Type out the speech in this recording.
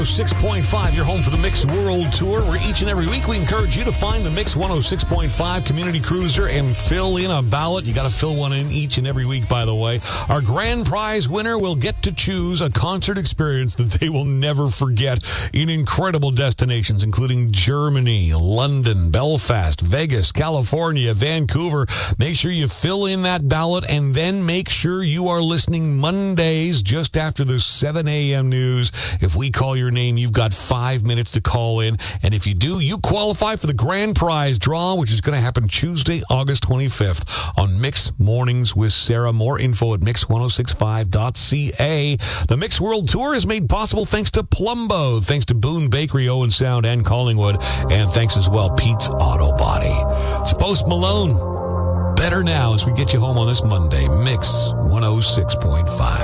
6.5, your home for the Mix World Tour, where each and every week we encourage you to find the Mix 106.5 Community Cruiser and fill in a ballot. You got to fill one in each and every week, by the way. Our grand prize winner will get to choose a concert experience that they will never forget in incredible destinations, including Germany, London, Belfast, Vegas, California, Vancouver. Make sure you fill in that ballot, and then make sure you are listening Mondays just after the 7 a.m. news. If we call your name, you've got 5 minutes to call in, and if you do, you qualify for the grand prize draw, which is going to happen Tuesday, August 25th on Mix Mornings with Sarah. More info at mix1065.ca. The Mix World Tour is made possible thanks to Plumbo, thanks to Boone Bakery, Owen Sound, and Collingwood, and thanks as well Pete's Auto Body. It's Post Malone. Better Now as we get you home on this Monday. Mix 106.5.